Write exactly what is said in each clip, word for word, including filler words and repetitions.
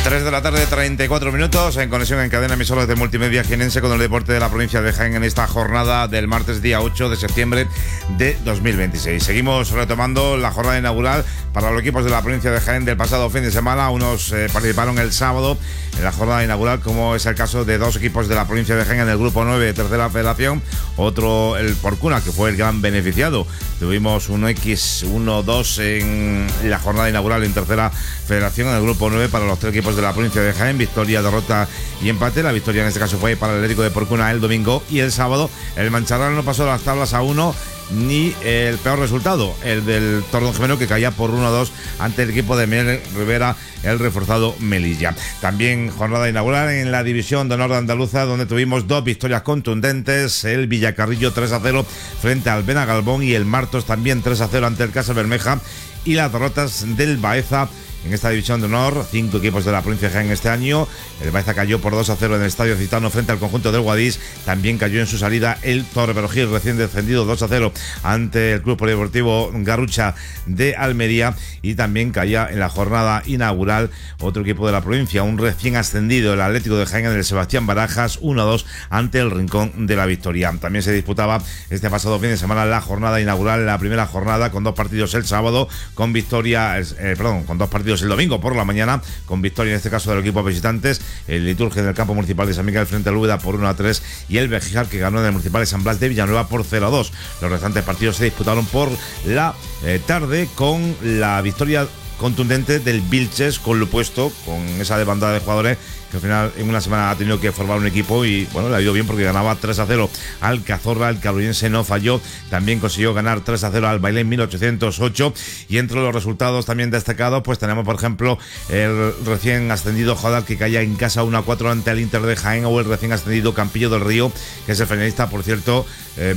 tres de la tarde, treinta y cuatro minutos, en conexión en cadena emisoras de multimedia jienense con el deporte de la provincia de Jaén en esta jornada del martes día ocho de septiembre de dos mil veintiséis. Seguimos retomando la jornada inaugural para los equipos de la provincia de Jaén del pasado fin de semana. Unos eh, participaron el sábado en la jornada inaugural, como es el caso de dos equipos de la provincia de Jaén en el grupo nueve de tercera federación. Otro, el Porcuna, que fue el gran beneficiado. Tuvimos un equis uno dos en la jornada inaugural en tercera federación en el grupo nueve para los tres equipos de la provincia de Jaén. Victoria, derrota y empate. La victoria en este caso fue para el Atlético de Porcuna el domingo, y el sábado el Mancharral no pasó las tablas a uno, ni el peor resultado, el del Torredonjimeno, que caía por uno a dos ante el equipo de Miguel Rivera, el reforzado Melilla. También jornada inaugural en la división de honor de Andaluza, donde tuvimos dos victorias contundentes: el Villacarrillo tres a cero frente al Benagalbón, y el Martos también tres a cero ante el Casa Bermeja. Y las derrotas del Baeza en esta división de honor, cinco equipos de la provincia de Jaén este año. El Baeza cayó por dos a cero en el Estadio Citano frente al conjunto del Guadix. También cayó en su salida el Torreperogil, recién descendido, dos a cero ante el Club Polideportivo Garrucha de Almería. Y también caía en la jornada inaugural otro equipo de la provincia, un recién ascendido, el Atlético de Jaén, en el Sebastián Barajas, uno a dos ante el Rincón de la Victoria. También se disputaba este pasado fin de semana la jornada inaugural, la primera jornada, con dos partidos el sábado, con victoria, eh, perdón, con dos partidos el domingo por la mañana, con victoria en este caso del equipo visitantes, el Liturgia del campo municipal de San Miguel frente al Úbeda por uno a tres, y el Bejijar, que ganó en el municipal de San Blas de Villanueva por cero a dos. Los restantes partidos se disputaron por la eh, tarde, con la victoria contundente del Vilches, con lo puesto, con esa desbandada de jugadores que al final en una semana ha tenido que formar un equipo, y bueno, le ha ido bien porque ganaba tres a cero al Cazorla. El cabrullense no falló, también consiguió ganar tres a cero al Bailén mil ochocientos ocho. Y entre los resultados también destacados, pues tenemos por ejemplo el recién ascendido Jodar, que caía en casa uno a cuatro ante el Inter de Jaén, o el recién ascendido Campillo del Río, que es el finalista, por cierto, eh,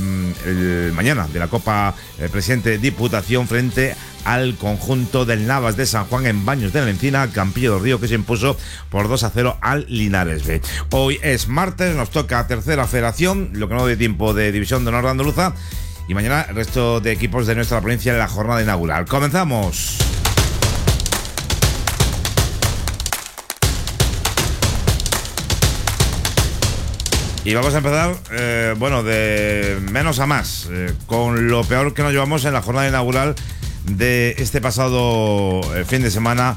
el mañana de la Copa eh, Presidente Diputación, frente al conjunto del Navas de San Juan en Baños de la Encina. Campillo del Río, que se impuso por dos a cero al Linares B. Hoy es martes, nos toca tercera federación, lo que no doy tiempo de división de honor de Andaluza, y mañana el resto de equipos de nuestra provincia en la jornada inaugural. ¡Comenzamos! Y vamos a empezar, eh, bueno, de menos a más, eh, con lo peor que nos llevamos en la jornada inaugural de este pasado eh, fin de semana,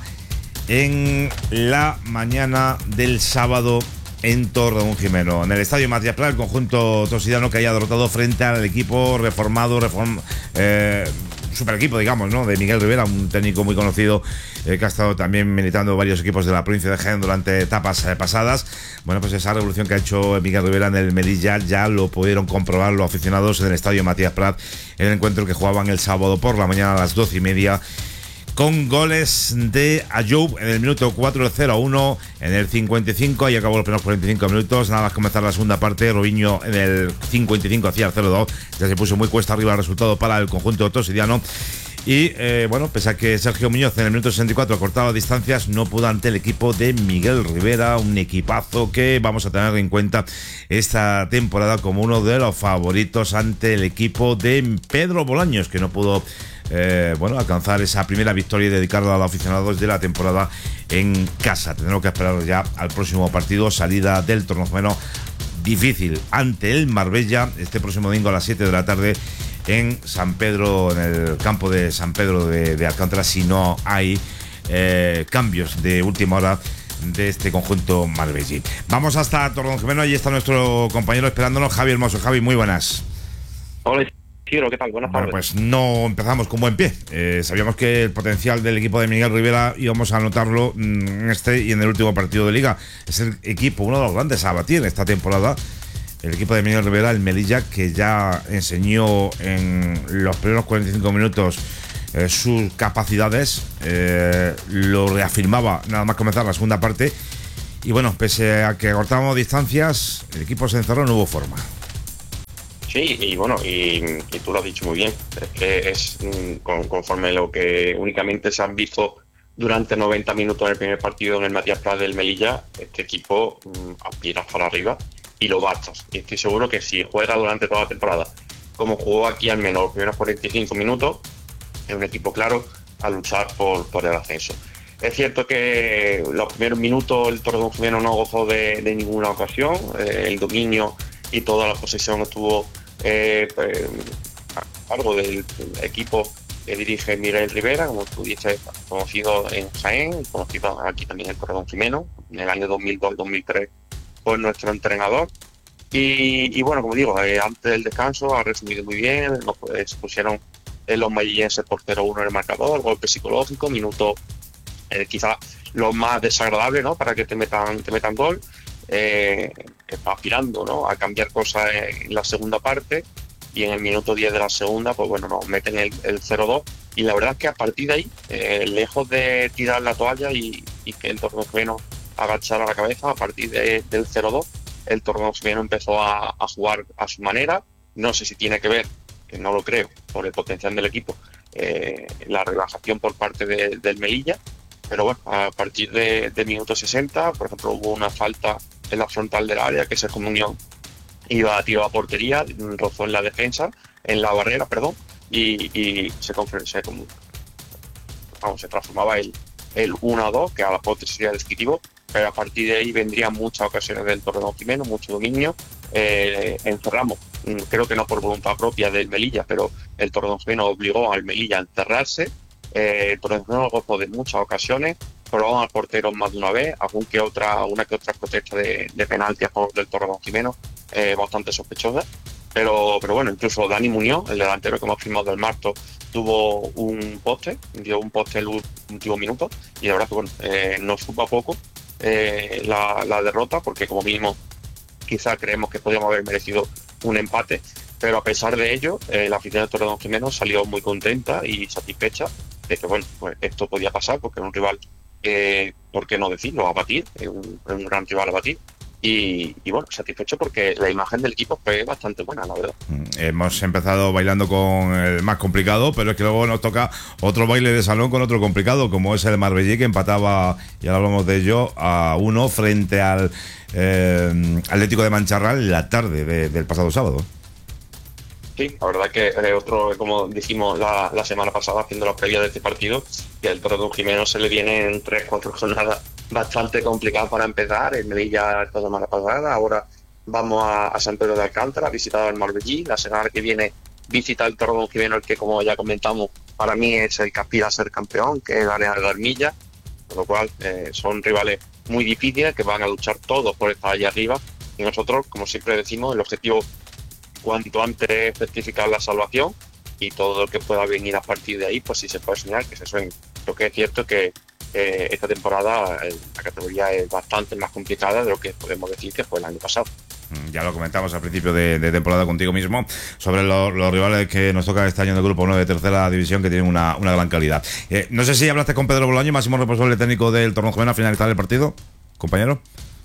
en la mañana del sábado en Torredonjimeno. En el Estadio Matías Prat, el conjunto tosidano que haya derrotado frente al equipo reformado, reform, eh, super equipo, digamos, ¿no?, de Miguel Rivera, un técnico muy conocido eh, que ha estado también militando varios equipos de la provincia de Jaén durante etapas eh, pasadas. Bueno, pues esa revolución que ha hecho Miguel Rivera en el Melilla ya lo pudieron comprobar los aficionados en el Estadio Matías Prat, en el encuentro que jugaban el sábado por la mañana a las doce y media, con goles de Ayub en el minuto cuatro, cero a uno, en el cincuenta y cinco, y acabó los primeros cuarenta y cinco minutos. Nada más comenzar la segunda parte, Robinho en el cincuenta y cinco hacía el cero dos, ya se puso muy cuesta arriba el resultado para el conjunto tosidiano. Y eh, bueno, pese a que Sergio Muñoz en el minuto sesenta y cuatro cortaba distancias, no pudo ante el equipo de Miguel Rivera, un equipazo que vamos a tener en cuenta esta temporada como uno de los favoritos ante el equipo de Pedro Bolaños, que no pudo Eh, bueno, alcanzar esa primera victoria y dedicarla a los aficionados de la temporada en casa. Tendremos que esperar ya al próximo partido, salida del Torredonjimeno difícil ante el Marbella, este próximo domingo a las siete de la tarde en San Pedro, en el campo de San Pedro de, de Alcántara, si no hay eh, cambios de última hora de este conjunto marbellí. Vamos hasta Torredonjimeno, allí está nuestro compañero esperándonos, Javi Hermoso. Javi, muy buenas. Hola. ¿Qué tal? Buenas tardes. Bueno, pues no empezamos con buen pie. Eh, sabíamos que el potencial del equipo de Miguel Rivera íbamos a notarlo en este y en el último partido de Liga. Es el equipo, uno de los grandes a batir esta temporada. El equipo de Miguel Rivera, el Melilla, que ya enseñó en los primeros cuarenta y cinco minutos eh, sus capacidades. Eh, lo reafirmaba nada más comenzar la segunda parte. Y bueno, pese a que cortábamos distancias, el equipo se encerró, no hubo forma. Sí, y bueno, y, y tú lo has dicho muy bien, es que es con, conforme lo que únicamente se han visto durante noventa minutos en el primer partido en el Matías Prat del Melilla, este equipo um, aspira para arriba y lo bastas. Y estoy seguro que si juega durante toda la temporada, como jugó aquí al menos los primeros cuarenta y cinco minutos, es un equipo claro a luchar por, por el ascenso. Es cierto que los primeros minutos el Torredonjimeno no gozó de, de ninguna ocasión, eh, el dominio y toda la posesión estuvo eh, pues, a cargo del, del equipo que dirige Miguel Rivera, como tú dices, conocido en Jaén, conocido aquí también en Torredonjimeno, en el año dos mil dos dos mil tres fue nuestro entrenador. Y, y bueno, como digo, eh, antes del descanso ha resumido muy bien, nos pues, se pusieron eh, los melillenses por cero uno en el marcador, golpe psicológico, minuto eh, quizás lo más desagradable, ¿no? Para que te metan, te metan gol, eh, aspirando, ¿no? A cambiar cosas en la segunda parte, y en el minuto diez de la segunda, pues bueno, nos meten el, el cero dos, y la verdad es que a partir de ahí, eh, lejos de tirar la toalla y, y que el Torredonjimeno agachara la cabeza, a partir de, del cero dos, el Torredonjimeno empezó a, a jugar a su manera. No sé si tiene que ver, que no lo creo, por el potencial del equipo, eh, la relajación por parte de, del Melilla, pero bueno, a partir de, de minuto sesenta, por ejemplo, hubo una falta en la frontal del área que se comunió, iba a tiro a portería, rozó en la defensa, en la barrera, perdón, y, y se, se, vamos, se transformaba el, el uno a dos, que a la postre sería descriptivo, pero a partir de ahí vendrían muchas ocasiones del Torredonjimeno, mucho dominio, eh, encerramos, creo que no por voluntad propia del Melilla, pero el Torredonjimeno obligó al Melilla a encerrarse, eh, el Torredonjimeno gozó de muchas ocasiones, probaron al portero más de una vez, algún que otra, una que otra protesta de, de penalti a favor del Torredonjimeno, eh, bastante sospechosa, pero, pero bueno, incluso Dani Muñoz, el delantero que hemos firmado del Marto, tuvo un poste, dio un poste en el último minuto, y la verdad que bueno, eh, nos supo a poco eh, la, la derrota, porque como mínimo quizá creemos que podíamos haber merecido un empate, pero a pesar de ello, eh, la afición de Torredonjimeno salió muy contenta y satisfecha de que bueno, pues esto podía pasar, porque era un rival, eh, ¿por qué no decirlo?, a batir, es un, un gran rival a batir. Y, y bueno, satisfecho porque la imagen del equipo fue bastante buena, la verdad. Hemos empezado bailando con el más complicado, pero es que luego nos toca otro baile de salón con otro complicado, como es el Marbellí, que empataba, y ahora hablamos de ello, a uno frente al eh, Atlético de Mancharral la tarde de, del pasado sábado. Sí, la verdad que es otro, como dijimos la, la semana pasada haciendo la previa de este partido, que al Torredonjimeno se le vienen tres, cuatro jornadas bastante complicadas para empezar. El Melilla esta semana pasada, ahora vamos a, a San Pedro de Alcántara, a visitar al Marbellí, la semana que viene visita el Torredonjimeno, el que como ya comentamos, para mí es el que aspira a ser campeón, que es Arenas de Armilla, con lo cual eh, son rivales muy difíciles que van a luchar todos por estar allá arriba, y nosotros, como siempre decimos, el objetivo cuanto antes certificar la salvación, y todo lo que pueda venir a partir de ahí, pues si se puede soñar, que se sueñe. Lo que es cierto que eh, esta temporada eh, la categoría es bastante más complicada de lo que podemos decir que fue el año pasado. Ya lo comentamos al principio de, de temporada contigo mismo sobre lo, los rivales que nos toca este año en el grupo nueve de tercera división, que tienen una, una gran calidad. Eh, no sé si hablaste con Pedro Bolaño, máximo responsable técnico del Torredonjimeno, a finalizar el partido, compañero.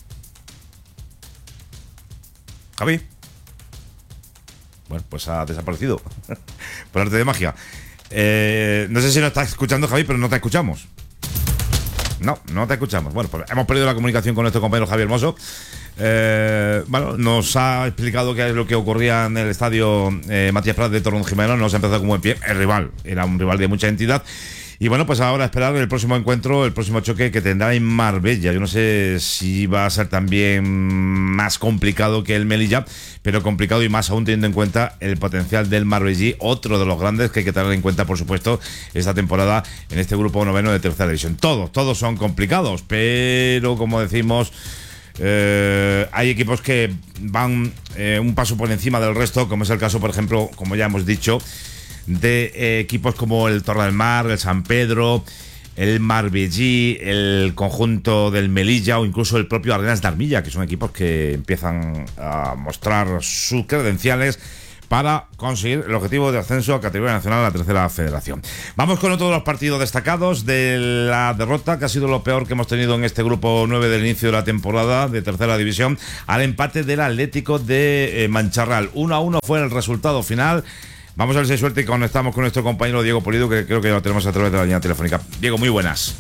Javi. Bueno, pues ha desaparecido por arte de magia. Eh, no sé si nos estás escuchando, Javi, pero no te escuchamos. No, no te escuchamos. Bueno, pues hemos perdido la comunicación con nuestro compañero Javi Hermoso. Eh, bueno, nos ha explicado qué es lo que ocurría en el estadio eh, Matías Prats de Torredonjimeno. Nos ha empezado con buen pie. El rival era un rival de mucha entidad. Y bueno, pues ahora esperar el próximo encuentro, el próximo choque que tendrá en Marbella. Yo no sé si va a ser también más complicado que el Melilla, pero complicado y más aún teniendo en cuenta el potencial del Marbellí, otro de los grandes que hay que tener en cuenta, por supuesto, esta temporada en este grupo noveno de tercera división. Todos, todos son complicados, pero como decimos, eh, hay equipos que van eh, un paso por encima del resto, como es el caso, por ejemplo, como ya hemos dicho, de eh, equipos como el Torre del Mar, el San Pedro, el Marbellí, el conjunto del Melilla o incluso el propio Arenas de Armilla, que son equipos que empiezan a mostrar sus credenciales para conseguir el objetivo de ascenso a categoría nacional a la tercera federación. Vamos con otro de los partidos destacados de la derrota, que ha sido lo peor que hemos tenido en este grupo nueve del inicio de la temporada de tercera división, al empate del Atlético de eh, Mancharral. uno a uno fue el resultado final. Vamos a ver si hay suerte y conectamos con nuestro compañero Diego Pulido, que creo que ya lo tenemos a través de la línea telefónica. Diego, muy buenas.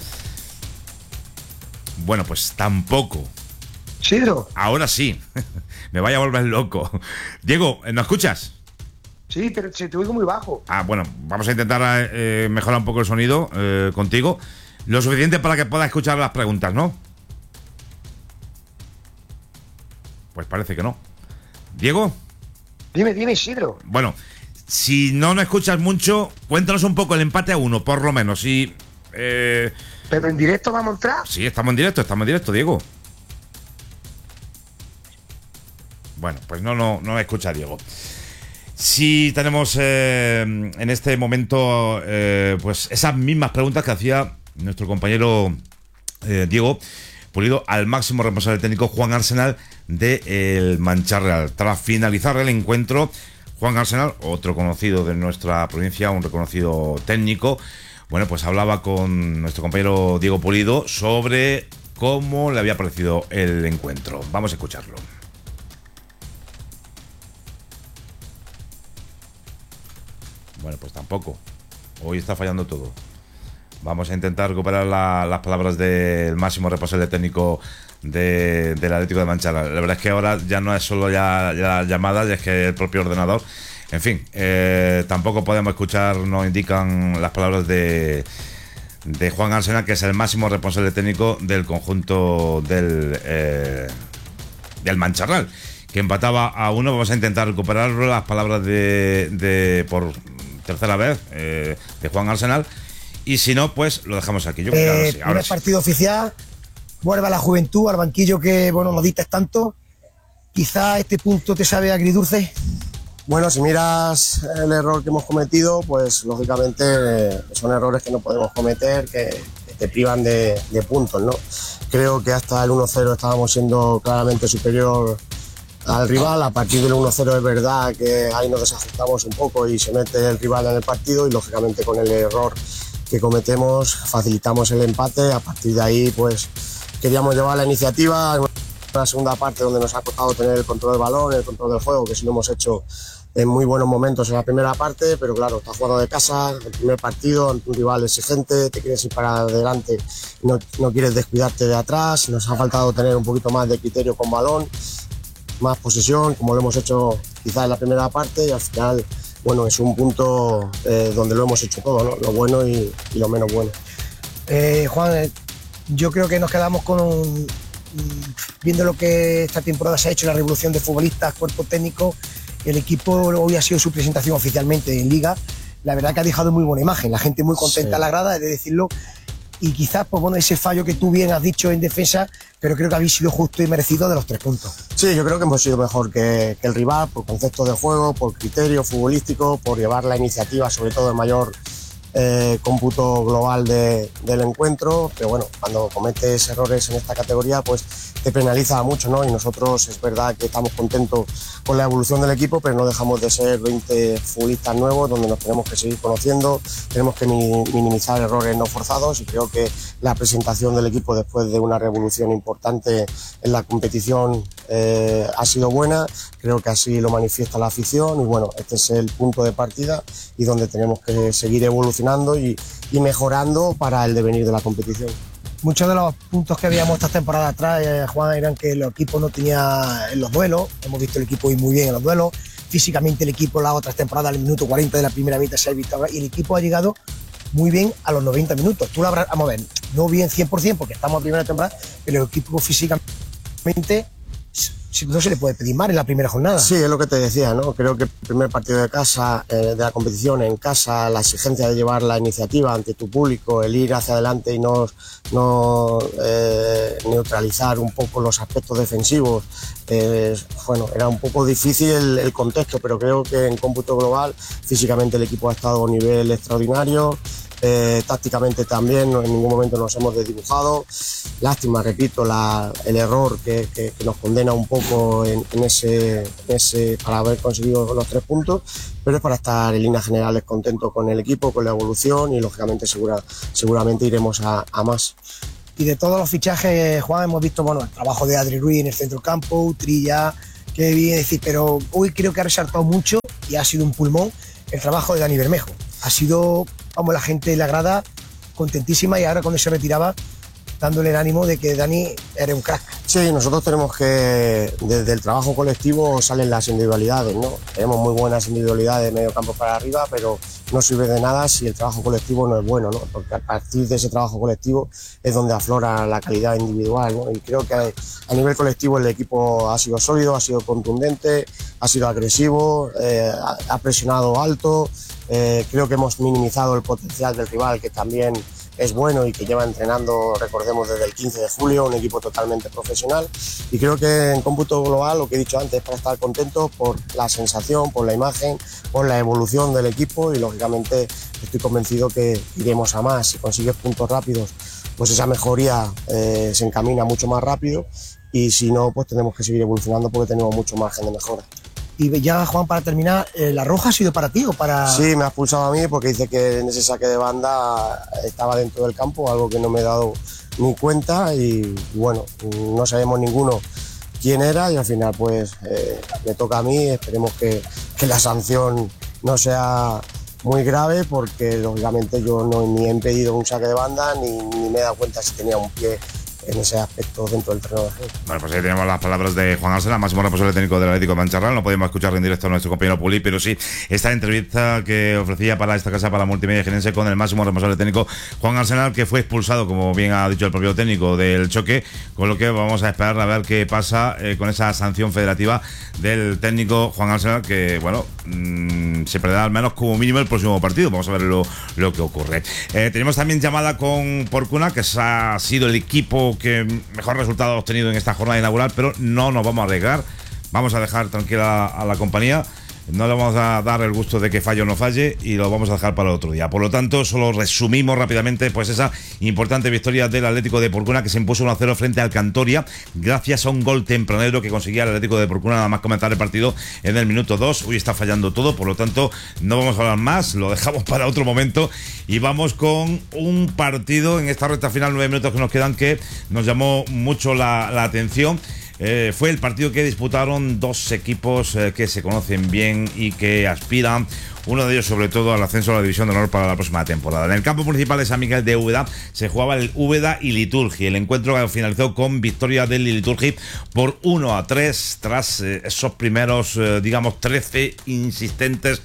Bueno, pues tampoco. Sí, ¿no? Ahora sí. Me vaya a volver loco. Diego, ¿nos escuchas? Sí, pero se te oigo muy bajo. Ah, bueno, vamos a intentar eh, mejorar un poco el sonido eh, contigo. Lo suficiente para que pueda escuchar las preguntas, ¿no? Pues parece que no. ¿Diego? Dime, dime, Isidro. Bueno, si no nos escuchas mucho, cuéntanos un poco el empate a uno, por lo menos. Y, eh... ¿Pero en directo vamos a entrar? Sí, estamos en directo, estamos en directo, Diego. Bueno, pues no, no, no escucha Diego. Sí tenemos eh, en este momento eh, pues esas mismas preguntas que hacía nuestro compañero eh, Diego Pulido al máximo responsable técnico Juan Arsenal del Mancha Real. Tras finalizar el encuentro, Juan Arsenal, otro conocido de nuestra provincia, un reconocido técnico, bueno, pues hablaba con nuestro compañero Diego Pulido sobre cómo le había parecido el encuentro. Vamos a escucharlo. Bueno, pues tampoco. Hoy está fallando todo. Vamos a intentar recuperar la, las palabras del máximo responsable técnico de, del Atlético de Mancha. La verdad es que ahora ya no es solo ya, ya llamadas, ya es que el propio ordenador. En fin, eh, tampoco podemos escuchar, nos indican las palabras de, de Juan Arsenal, que es el máximo responsable técnico del conjunto del, eh, del Mancha Real, que empataba a uno. Vamos a intentar recuperar las palabras de, de por tercera vez eh, de Juan Arsenal, y si no, pues lo dejamos aquí. Yo creo que ahora sí, ahora primer sí. Partido oficial, vuelve a la juventud, al banquillo que, bueno, nos diste tanto. Quizá este punto te sabe agridulce. Bueno, si miras el error que hemos cometido, pues lógicamente eh, son errores que no podemos cometer, que, que te privan de, de puntos, ¿no? Creo que hasta el uno cero estábamos siendo claramente superior al rival. A partir del uno cero es verdad que ahí nos desajustamos un poco y se mete el rival en el partido, y lógicamente con el error que cometemos facilitamos el empate. A partir de ahí, pues queríamos llevar la iniciativa en una segunda parte donde nos ha costado tener el control del balón, el control del juego, que sí lo hemos hecho en muy buenos momentos en la primera parte, pero claro, estás jugando de casa, el primer partido, ante un rival exigente, te quieres ir para adelante, no, no quieres descuidarte de atrás. Nos ha faltado tener un poquito más de criterio con balón, más posesión, como lo hemos hecho quizás en la primera parte, y al final, bueno, es un punto eh, donde lo hemos hecho todo, ¿no? Lo bueno y, y lo menos bueno. Eh, Juan, eh, yo creo que nos quedamos con un, viendo lo que esta temporada se ha hecho, la revolución de futbolistas, cuerpo técnico. El equipo hoy ha sido su presentación oficialmente en Liga. La verdad que ha dejado muy buena imagen, la gente muy contenta Sí. a la grada, he de decirlo. Y quizás, pues bueno, ese fallo que tú bien has dicho en defensa, pero creo que habéis sido justo y merecido de los tres puntos. Sí, yo creo que hemos sido mejor que, que el rival por concepto de juego, por criterio futbolístico, por llevar la iniciativa, sobre todo el mayor eh, cómputo global de, del encuentro. Pero bueno, cuando cometes errores en esta categoría, pues te penaliza mucho, ¿no? Y nosotros es verdad que estamos contentos con la evolución del equipo, pero no dejamos de ser veinte futbolistas nuevos donde nos tenemos que seguir conociendo, tenemos que minimizar errores no forzados, y creo que la presentación del equipo después de una revolución importante en la competición eh, ha sido buena. Creo que así lo manifiesta la afición, y bueno, este es el punto de partida y donde tenemos que seguir evolucionando y, y mejorando para el devenir de la competición. Muchos de los puntos que habíamos esta temporada atrás, eh, Juan, eran que el equipo no tenía en los duelos. Hemos visto el equipo ir muy bien en los duelos. Físicamente el equipo las otras temporadas, al minuto cuarenta de la primera mitad se ha visto, y el equipo ha llegado muy bien a los noventa minutos. Tú lo habrás, vamos a ver, no bien cien por ciento porque estamos en primera temporada, pero el equipo físicamente no se le puede pedir más en la primera jornada. Sí, es lo que te decía, ¿no? Creo que el primer partido de casa, eh, de la competición en casa, la exigencia de llevar la iniciativa ante tu público, el ir hacia adelante y no, no eh, neutralizar un poco los aspectos defensivos, eh, bueno, era un poco difícil el, el contexto, pero creo que en cómputo global, físicamente el equipo ha estado a un nivel extraordinario. Eh, tácticamente también en ningún momento nos hemos desdibujado. Lástima, repito, la, el error que, que, que nos condena un poco en, en ese, ese para haber conseguido los tres puntos, pero es para estar en líneas generales contento con el equipo, con la evolución, y lógicamente segura, seguramente iremos a, a más. Y de todos los fichajes, Juan, hemos visto, bueno, el trabajo de Adri Ruiz en el centro campo, Trilla, que bien decir, pero hoy creo que ha resaltado mucho y ha sido un pulmón el trabajo de Dani Bermejo. Ha sido, vamos, la gente de la grada contentísima, y ahora cuando se retiraba dándole el ánimo de que Dani era un crack. Sí, nosotros tenemos que, desde el trabajo colectivo salen las individualidades, ¿no? Tenemos muy buenas individualidades de medio campo para arriba, pero no sirve de nada si el trabajo colectivo no es bueno, ¿no? Porque a partir de ese trabajo colectivo es donde aflora la calidad individual, ¿no? Y creo que a nivel colectivo el equipo ha sido sólido, ha sido contundente, ha sido agresivo, eh, ha presionado alto, eh, creo que hemos minimizado el potencial del rival, que también es bueno y que lleva entrenando, recordemos, desde el quince de julio, un equipo totalmente profesional, y creo que en cómputo global, lo que he dicho antes, para estar contentos por la sensación, por la imagen, por la evolución del equipo, y lógicamente estoy convencido que iremos a más. Si consigues puntos rápidos, pues esa mejoría eh, se encamina mucho más rápido, y si no, pues tenemos que seguir evolucionando porque tenemos mucho margen de mejora. Y ya, Juan, para terminar, ¿la roja ha sido para ti o para...? Sí, me ha expulsado a mí porque dice que en ese saque de banda estaba dentro del campo, algo que no me he dado ni cuenta, y bueno, no sabemos ninguno quién era, y al final pues eh, me toca a mí. Esperemos que, que la sanción no sea muy grave, porque lógicamente yo no ni he impedido un saque de banda ni, ni me he dado cuenta si tenía un pie en ese aspecto dentro del terreno de juego. Bueno, pues ahí tenemos las palabras de Juan Arsena, máximo responsable técnico del Atlético de Mancharral. No podemos escuchar en directo a nuestro compañero Puli, pero sí esta entrevista que ofrecía para esta casa, para Multimedia Jienense, con el máximo responsable técnico Juan Arsena, que fue expulsado, como bien ha dicho el propio técnico, del choque, con lo que vamos a esperar a ver qué pasa eh, con esa sanción federativa del técnico Juan Arsena, que bueno, mmm, se perderá al menos como mínimo el próximo partido. Vamos a ver lo, lo que ocurre. Eh, tenemos también llamada con Porcuna, que ha sido el equipo que mejor resultado ha obtenido en esta jornada inaugural, pero no nos vamos a arriesgar, vamos a dejar tranquila a la compañía, no le vamos a dar el gusto de que falle o no falle, y lo vamos a dejar para el otro día. Por lo tanto, solo resumimos rápidamente pues esa importante victoria del Atlético de Porcuna, que se impuso uno a cero frente al Cantoria, gracias a un gol tempranero que conseguía el Atlético de Porcuna. Nada más comenzar el partido en el minuto dos. Hoy está fallando todo, por lo tanto no vamos a hablar más, lo dejamos para otro momento, y vamos con un partido en esta recta final, nueve minutos que nos quedan, que nos llamó mucho la, la atención. Eh, fue el partido que disputaron dos equipos eh, que se conocen bien y que aspiran, uno de ellos sobre todo, al ascenso a la División de Honor para la próxima temporada. En el campo municipal de San Miguel de Úbeda se jugaba el Úbeda y Liturgi. El encuentro finalizó con victoria del Liturgi por uno a tres, tras eh, esos primeros, eh, digamos, trece insistentes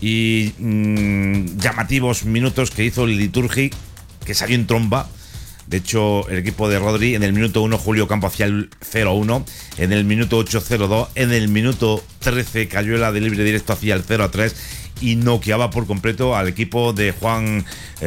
y mmm, llamativos minutos que hizo el Liturgi, que salió en tromba. De hecho, el equipo de Rodri, en el minuto uno, Julio Campo hacía el cero uno, en el minuto ocho, cero dos, en el minuto trece, Cayuela de libre directo hacía el cero a tres, y noqueaba por completo al equipo de Juan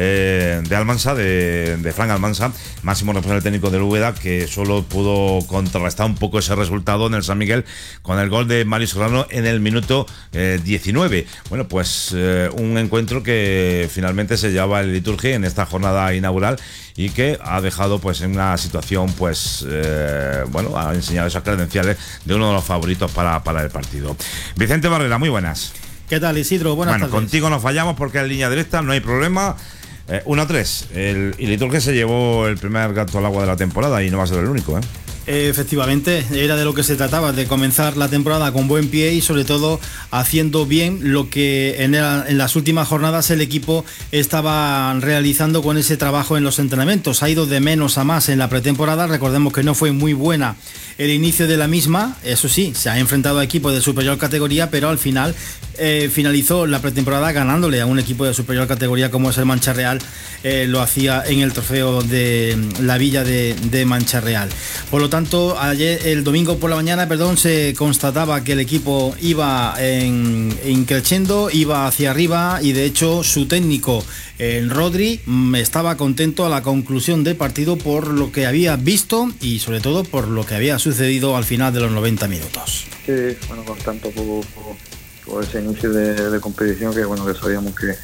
eh, de Almansa, de, de Fran Almansa, máximo responsable técnico del Úbeda, que solo pudo contrarrestar un poco ese resultado en el San Miguel con el gol de Mario Serrano en el minuto eh, diecinueve. Bueno, pues eh, un encuentro que finalmente se llevaba el Liturgi en esta jornada inaugural, y que ha dejado pues en una situación pues eh, bueno, ha enseñado esas credenciales de uno de los favoritos para, para el partido. Vicente Barrera, muy buenas. ¿Qué tal, Isidro? Buenas bueno, tardes. Contigo no fallamos porque en línea directa, no hay problema. eh, uno a tres. El Liturgi se llevó el primer gato al agua de la temporada, y no va a ser el único, ¿eh? Efectivamente, era de lo que se trataba, de comenzar la temporada con buen pie y sobre todo haciendo bien lo que en, el, en las últimas jornadas el equipo estaba realizando con ese trabajo en los entrenamientos. Ha ido de menos a más en la pretemporada. Recordemos que no fue muy buena el inicio de la misma, eso sí, se ha enfrentado a equipos de superior categoría, pero al final eh, finalizó la pretemporada ganándole a un equipo de superior categoría como es el Mancha Real. Eh, lo hacía en el trofeo de la Villa de, de Mancha Real. Por lo tanto, ayer, el domingo por la mañana, perdón, se constataba que el equipo iba en, en crescendo, iba hacia arriba, y de hecho su técnico, el Rodri, estaba contento a la conclusión del partido por lo que había visto y sobre todo por lo que había sucedido al final de los noventa minutos. Sí, bueno, contento por, por, por ese inicio de, de competición, que bueno, que sabíamos que,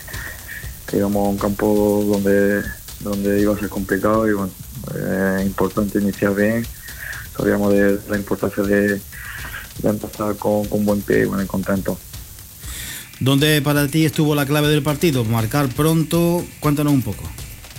que íbamos a un campo donde, donde iba a ser complicado, y bueno, es eh, importante iniciar bien. Sabíamos de la importancia de, de empezar con, con buen pie y bueno, contento. ¿Dónde para ti estuvo la clave del partido? Marcar pronto, cuéntanos un poco.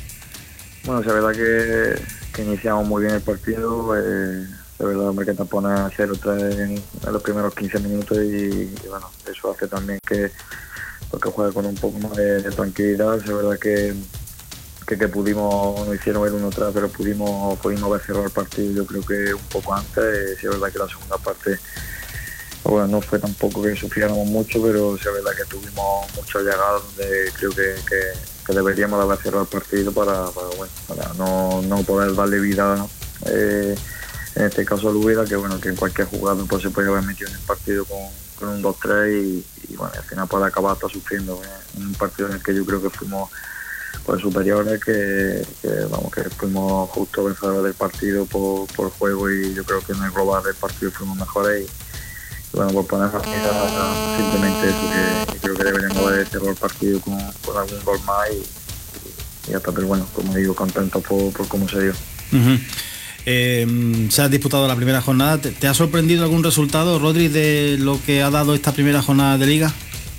Bueno, es verdad que, que iniciamos muy bien el partido, eh, es verdad que te pone a cero tres en, en los primeros quince minutos, y, y bueno, eso hace también que, que juegue con un poco más de, de tranquilidad. Es verdad que, que, que pudimos, nos hicieron el uno atrás, pero pudimos pudimos haber cerrado el partido yo creo que un poco antes. Sí es verdad que la segunda parte, bueno, no fue tampoco que sufriéramos mucho, pero sí es verdad que tuvimos muchas llegadas donde creo que, que, que deberíamos de haber cerrado el partido para, para, bueno, para no, no poder darle vida, eh, en este caso a Úbeda, que bueno, que en cualquier jugada pues se puede haber metido en el partido con, con un dos tres y, y bueno, al final puede acabar hasta sufriendo, eh, en un partido en el que yo creo que fuimos pues superiores, que, que vamos que fuimos justo vencedores del partido por, por juego, y yo creo que en el global del partido fuimos mejores. Y bueno, por poner la mira, simplemente eso, que, que creo que deberíamos haber cerrado el partido con, con algún gol más y, y ya está, pero bueno, como digo, contento por, por cómo se dio. Uh-huh. Eh, se ha disputado la primera jornada. ¿Te, ¿Te ha sorprendido algún resultado, Rodri, de lo que ha dado esta primera jornada de Liga?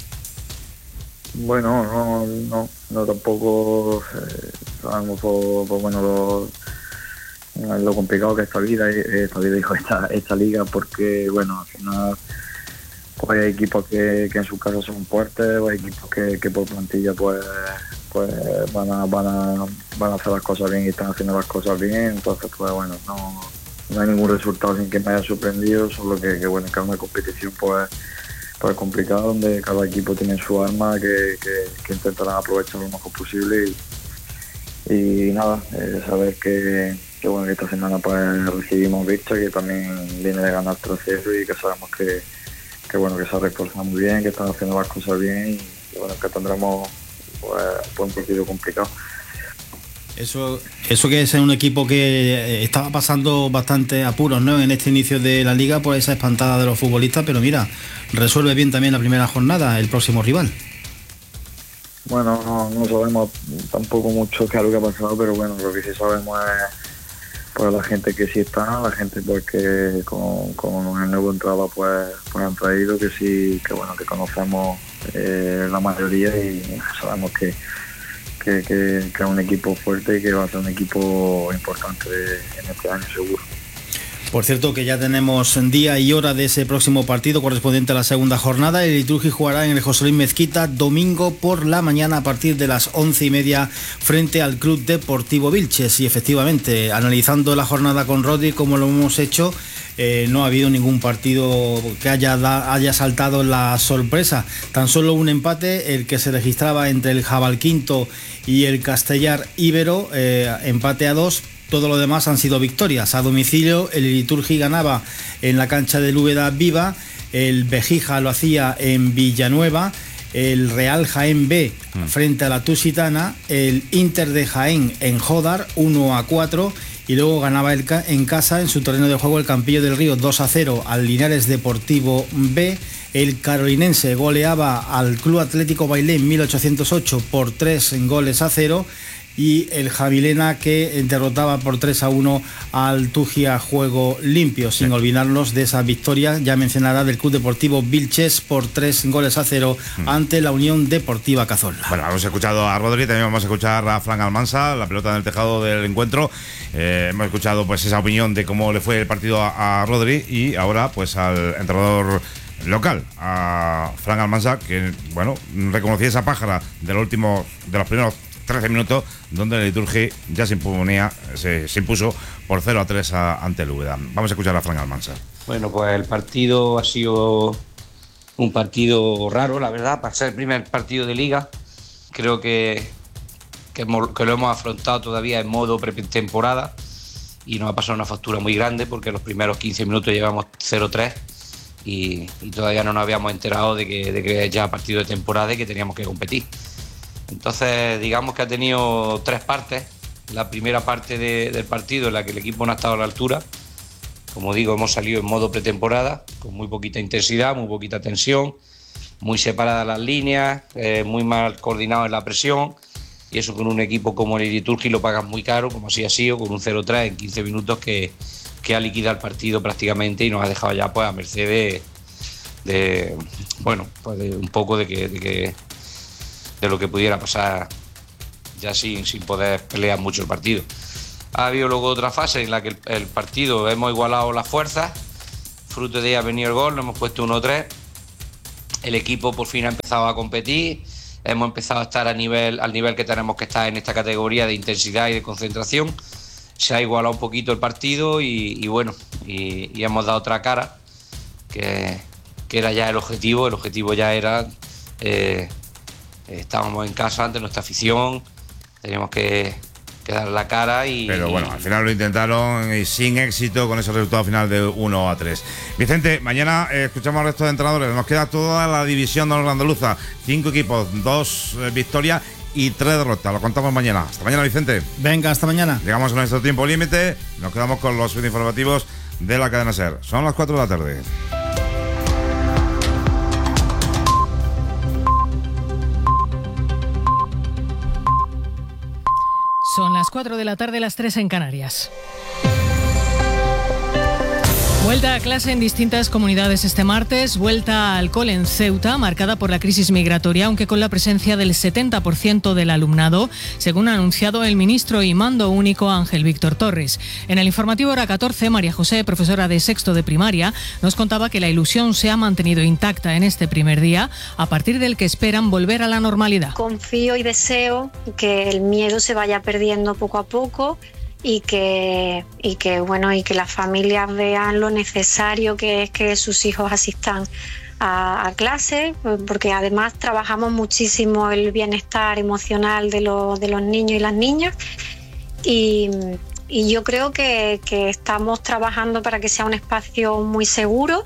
Bueno, no, no, no tampoco eh, sabemos por, por bueno lo, lo complicado que es esta vida, esta vida dijo esta, esta liga, porque bueno, al final pues hay equipos que, que en su casa son fuertes, hay equipos que, que por plantilla pues pues van a, van a van a hacer las cosas bien y están haciendo las cosas bien, entonces pues bueno, no, no hay ningún resultado sin que me haya sorprendido, solo que, que bueno, que es una competición pues pues complicado, donde cada equipo tiene su arma que, que, que intentarán aprovechar lo mejor posible, y, y nada, eh, saber que, que bueno, que esta semana pues recibimos Vista, que también viene de ganar tres cero, y que sabemos que, que bueno, que se ha reforzado muy bien, que están haciendo las cosas bien, y bueno, que tendremos pues, pues un partido complicado. Eso, eso que es un equipo que estaba pasando bastante apuros, ¿no?, en este inicio de la liga por esa espantada de los futbolistas, pero mira, resuelve bien también la primera jornada el próximo rival. Bueno, no, no sabemos tampoco mucho qué es lo que ha pasado, pero bueno, lo que sí sabemos es pues la gente que sí está, la gente pues que con, con el nuevo entrada pues, pues han traído, que sí, que bueno, que conocemos eh, la mayoría, y sabemos que Que, que, que es un equipo fuerte y que va a ser un equipo importante de, en este año seguro. Por cierto, que ya tenemos día y hora de ese próximo partido correspondiente a la segunda jornada. El Iliturgi jugará en el José Luis Mezquita domingo por la mañana a partir de las once y media frente al Club Deportivo Vilches. Y efectivamente, analizando la jornada con Rodri como lo hemos hecho, eh, no ha habido ningún partido que haya, da, haya saltado la sorpresa. Tan solo un empate, el que se registraba entre el Jabalquinto y el Castellar Ibero, eh, empate a dos. Todo lo demás han sido victorias. A domicilio, el Iliturgi ganaba en la cancha del Úbeda Viva, el Bejija lo hacía en Villanueva, el Real Jaén B frente a la Tusitana, el Inter de Jaén en Jódar uno a cuatro, y luego ganaba el ca- en casa, en su terreno de juego, el Campillo del Río dos a cero al Linares Deportivo B. El Carolinense goleaba al Club Atlético Bailén mil ochocientos ocho por tres goles a cero, y el Javilena que derrotaba por tres a uno al Tugia Juego Limpio, sin olvidarnos de esa victoria ya mencionada del Club Deportivo Vilches por tres goles a cero mm. ante la Unión Deportiva Cazorla. Bueno, hemos escuchado a Rodri, también vamos a escuchar a Fran Almansa, la pelota en el tejado del encuentro. Eh, hemos escuchado pues esa opinión de cómo le fue el partido a, a Rodri, y ahora pues al entrenador local, a Fran Almansa, que bueno, reconocía esa pájara de los últimos, de los primeros trece minutos, donde el Iliturgi ya se imponía, se, se impuso por cero a tres a, ante el Úbeda. Vamos a escuchar a Fran Almansa. Bueno, pues el partido ha sido un partido raro, la verdad, para ser el primer partido de liga. Creo que, que, hemos, que lo hemos afrontado todavía en modo pretemporada, y nos ha pasado una factura muy grande, porque los primeros quince minutos llevamos cero tres y, y todavía no nos habíamos enterado de que, de que ya partido de temporada y que teníamos que competir. Entonces, digamos que ha tenido tres partes. La primera parte de, del partido, en la que el equipo no ha estado a la altura. Como digo, hemos salido en modo pretemporada, con muy poquita intensidad, muy poquita tensión, muy separadas las líneas, eh, muy mal coordinado en la presión, y eso con un equipo como el Iliturgi lo pagan muy caro, como así ha sido, con un cero tres en quince minutos que, que ha liquidado el partido prácticamente y nos ha dejado ya pues a merced de, de bueno, pues de un poco de que... De que de lo que pudiera pasar ya sin, sin poder pelear mucho el partido. Ha habido luego otra fase en la que el, el partido hemos igualado las fuerzas, fruto de ahí ha venido el gol, nos hemos puesto uno tres, el equipo por fin ha empezado a competir, hemos empezado a estar a nivel, al nivel que tenemos que estar en esta categoría de intensidad y de concentración. Se ha igualado un poquito el partido y, y bueno, y, y hemos dado otra cara, que, que era ya el objetivo. El objetivo ya era, eh, estábamos en casa ante nuestra afición, teníamos que, que dar la cara y... Pero bueno, al final lo intentaron y sin éxito con ese resultado final de uno a tres. Vicente, mañana eh, escuchamos al resto de entrenadores. Nos queda toda la división de honor andaluza. Cinco equipos, dos eh, victorias y tres derrotas. Lo contamos mañana. Hasta mañana, Vicente. Venga, hasta mañana. Llegamos a nuestro tiempo límite. Nos quedamos con los informativos de la cadena SER. Son las cuatro de la tarde. Son las cuatro de la tarde, las tres en Canarias. Vuelta a clase en distintas comunidades este martes, vuelta al cole en Ceuta, marcada por la crisis migratoria, aunque con la presencia del setenta por ciento del alumnado, según ha anunciado el ministro y mando único Ángel Víctor Torres. En el informativo hora catorce, María José, profesora de sexto de primaria, nos contaba que la ilusión se ha mantenido intacta en este primer día, a partir del que esperan volver a la normalidad. Confío y deseo que el miedo se vaya perdiendo poco a poco, y que y que bueno y que las familias vean lo necesario que es que sus hijos asistan a, a clase, porque además trabajamos muchísimo el bienestar emocional de los de los niños y las niñas, y, y yo creo que, que estamos trabajando para que sea un espacio muy seguro.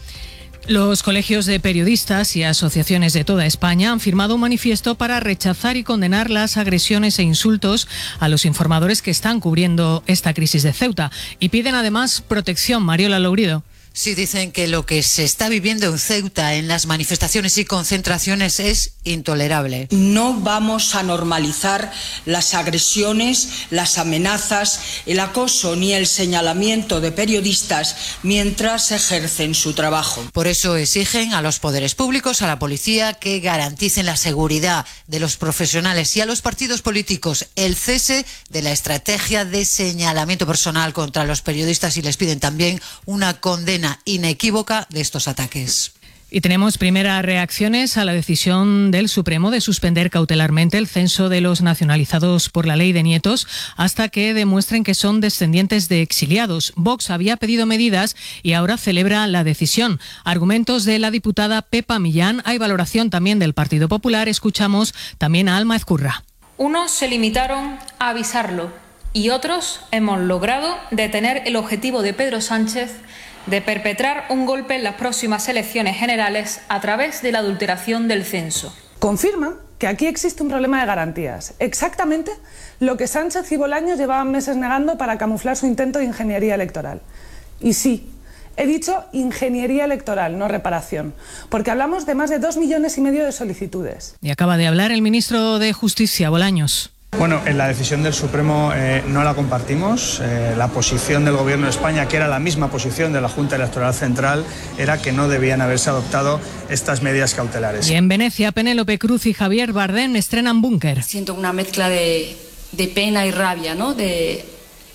Los colegios de periodistas y asociaciones de toda España han firmado un manifiesto para rechazar y condenar las agresiones e insultos a los informadores que están cubriendo esta crisis de Ceuta y piden además protección. Mariola Lourido. Sí, dicen que lo que se está viviendo en Ceuta en las manifestaciones y concentraciones es intolerable. No vamos a normalizar las agresiones, las amenazas, el acoso ni el señalamiento de periodistas mientras ejercen su trabajo. Por eso exigen a los poderes públicos, a la policía, que garanticen la seguridad de los profesionales y a los partidos políticos el cese de la estrategia de señalamiento personal contra los periodistas, y les piden también una condena inequívoca de estos ataques. Y tenemos primeras reacciones a la decisión del Supremo de suspender cautelarmente el censo de los nacionalizados por la ley de nietos hasta que demuestren que son descendientes de exiliados. Vox había pedido medidas y ahora celebra la decisión. Argumentos de la diputada Pepa Millán. Hay valoración también del Partido Popular. Escuchamos también a Alma Ezcurra. Unos se limitaron a avisarlo y otros hemos logrado detener el objetivo de Pedro Sánchez de perpetrar un golpe en las próximas elecciones generales a través de la adulteración del censo. Confirma que aquí existe un problema de garantías, exactamente lo que Sánchez y Bolaños llevaban meses negando para camuflar su intento de ingeniería electoral. Y sí, he dicho ingeniería electoral, no reparación, porque hablamos de más de dos millones y medio de solicitudes. Y acaba de hablar el ministro de Justicia, Bolaños. Bueno, en la decisión del Supremo eh, no la compartimos. Eh, la posición del Gobierno de España, que era la misma posición de la Junta Electoral Central, era que no debían haberse adoptado estas medidas cautelares. Y en Venecia, Penélope Cruz y Javier Bardem estrenan Búnker. Siento una mezcla de, de pena y rabia, ¿no? De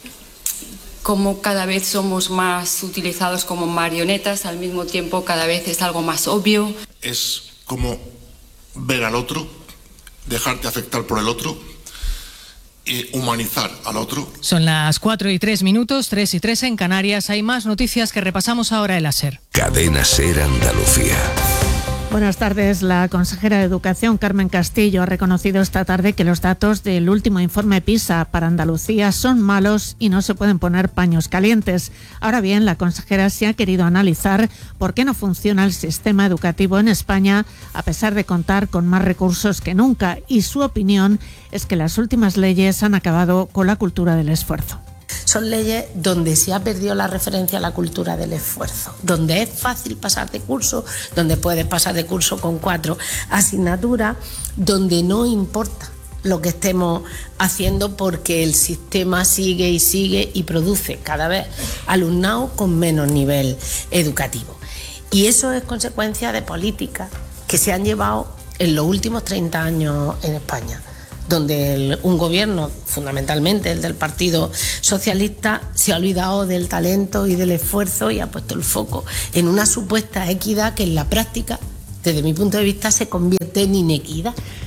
cómo cada vez somos más utilizados como marionetas, al mismo tiempo cada vez es algo más obvio. Es como ver al otro, dejarte afectar por el otro, y humanizar al otro. Son las cuatro y tres minutos, tres y tres en Canarias. Hay más noticias que repasamos ahora en la SER. Cadena SER Andalucía. Buenas tardes. La consejera de Educación, Carmen Castillo, ha reconocido esta tarde que los datos del último informe PISA para Andalucía son malos y no se pueden poner paños calientes. Ahora bien, la consejera sí ha querido analizar por qué no funciona el sistema educativo en España, a pesar de contar con más recursos que nunca, y su opinión es que las últimas leyes han acabado con la cultura del esfuerzo. Son leyes donde se ha perdido la referencia a la cultura del esfuerzo, donde es fácil pasar de curso, donde puedes pasar de curso con cuatro asignaturas, donde no importa lo que estemos haciendo porque el sistema sigue y sigue y produce cada vez alumnado con menos nivel educativo. Y eso es consecuencia de políticas que se han llevado en los últimos treinta años en España, donde el, un gobierno, fundamentalmente el del Partido Socialista, se ha olvidado del talento y del esfuerzo y ha puesto el foco en una supuesta equidad que en la práctica, desde mi punto de vista, se convierte en inequidad.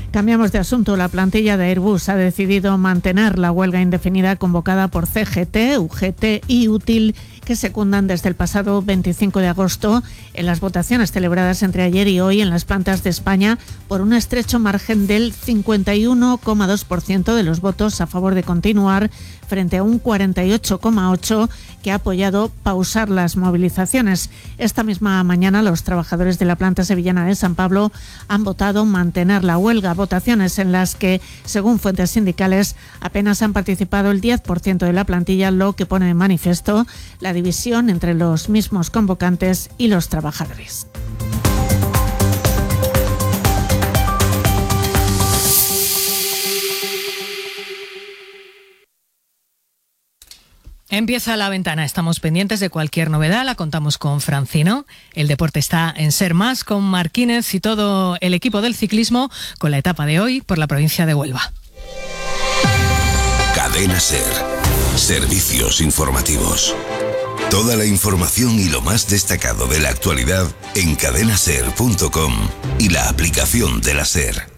Cambiamos de asunto. La plantilla de Airbus ha decidido mantener la huelga indefinida convocada por C G T, U G T y Útil, que secundan desde el pasado veinticinco de agosto en las votaciones celebradas entre ayer y hoy en las plantas de España por un estrecho margen del cincuenta y uno coma dos por ciento de los votos a favor de continuar, frente a un cuarenta y ocho coma ocho por ciento que ha apoyado pausar las movilizaciones. Esta misma mañana los trabajadores de la planta sevillana de San Pablo han votado mantener la huelga, votaciones en las que, según fuentes sindicales, apenas han participado el diez por ciento de la plantilla, lo que pone de manifiesto la división entre los mismos convocantes y los trabajadores. Empieza la ventana, estamos pendientes de cualquier novedad, la contamos con Francino. El deporte está en Ser Más con Marquínez y todo el equipo del ciclismo con la etapa de hoy por la provincia de Huelva. Cadena Ser. Servicios informativos. Toda la información y lo más destacado de la actualidad en cadena ser punto com y la aplicación de la Ser.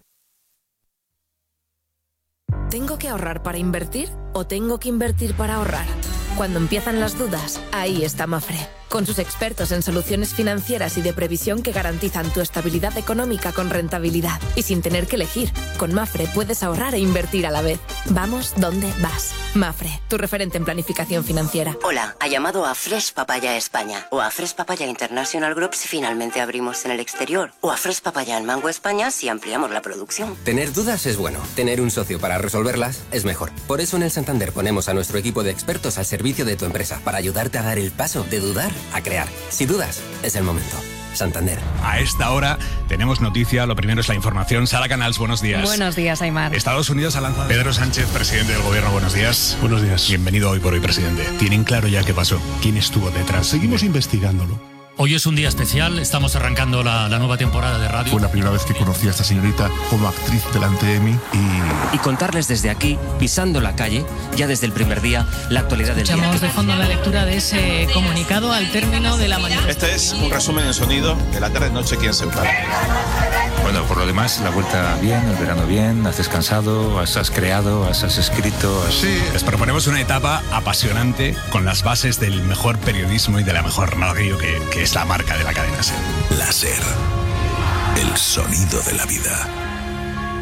¿Tengo que ahorrar para invertir o tengo que invertir para ahorrar? Cuando empiezan las dudas, ahí está Mafre, con sus expertos en soluciones financieras y de previsión que garantizan tu estabilidad económica con rentabilidad. Y sin tener que elegir, con Mafre puedes ahorrar e invertir a la vez. Vamos donde vas. Mafre, tu referente en planificación financiera. Hola, ha llamado a Fresh Papaya España o a Fresh Papaya International Group si finalmente abrimos en el exterior, o a Fresh Papaya en Mango España si ampliamos la producción. Tener dudas es bueno, tener un socio para resolverlas es mejor. Por eso en el Santander ponemos a nuestro equipo de expertos al servicio de tu empresa para ayudarte a dar el paso de dudar a crear. Si dudas, es el momento. Santander. A esta hora tenemos noticia. Lo primero es la información. Sara Canals, buenos días. Buenos días, Aymar. Estados Unidos ha lanzado... Pedro Sánchez, presidente del gobierno, buenos días. Buenos días. Bienvenido Hoy por Hoy, presidente. ¿Tienen claro ya qué pasó? ¿Quién estuvo detrás? Seguimos investigándolo. Hoy es un día especial, estamos arrancando la, la nueva temporada de radio. Fue la primera vez que conocí a esta señorita como actriz delante de mí y... Y contarles desde aquí, pisando la calle, ya desde el primer día, la actualidad del día. Escuchamos de fondo la lectura de ese comunicado al término de la manifestación. Este es un resumen en sonido de la tarde-noche aquí en Ceuta. Bueno, por lo demás, la vuelta bien, el verano bien, has descansado, has, has creado, has, has escrito... Has... Sí, les proponemos una etapa apasionante con las bases del mejor periodismo y de la mejor radio que, que es la marca de la cadena SER. La SER, el sonido de la vida.